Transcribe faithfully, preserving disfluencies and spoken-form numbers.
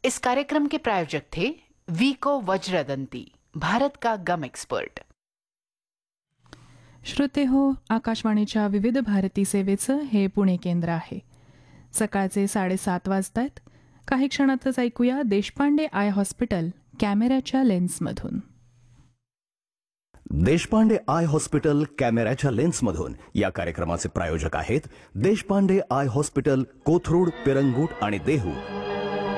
इस कार्यक्रम के प्रायोजक थे वीको वज्रदंती, भारत का गम एक्सपर्ट। श्रोते हो, आकाशवाणीच्या विविध भारती सेवेचं हे पुणे केंद्र आहे. सकाळचे साडेसात वाजतायत. काही क्षणातच ऐकूया देशपांडे आय हॉस्पिटल कॅमेऱ्याच्या लेन्समधून. देशपांडे आय हॉस्पिटल कॅमेऱ्याच्या लेन्समधून या कार्यक्रमाचे प्रायोजक आहेत देशपांडे आय हॉस्पिटल, कोथरूड, पिरंगुट आणि देहू.